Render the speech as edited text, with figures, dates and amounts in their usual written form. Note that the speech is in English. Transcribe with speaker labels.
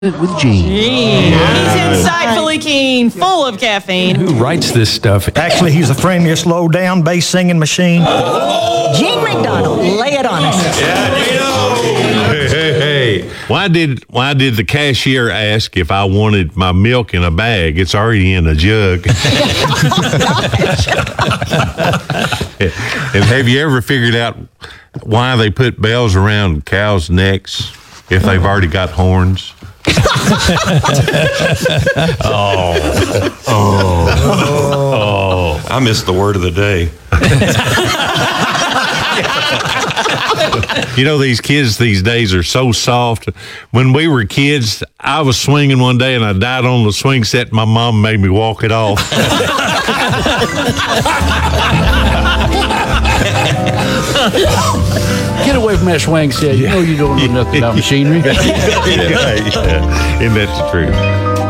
Speaker 1: with Gene.
Speaker 2: He's insightfully keen, full of caffeine.
Speaker 1: Who writes this stuff?
Speaker 3: Actually, he's a friendly, slow-down bass singing machine.
Speaker 4: Gene McDonald, lay it on us.
Speaker 5: Hey. Why did the cashier ask if I wanted my milk in a bag? It's already in a jug. And have you ever figured out why they put bells around cows' necks if they've already got horns?
Speaker 6: I missed the word of the day.
Speaker 5: You know, these kids these days are so soft. When we were kids, I was swinging one day and I died on the swing set and my mom made me walk it off.
Speaker 1: Get away from that swing set. You know you don't know nothing about machinery.
Speaker 5: Yeah. Isn't that the truth?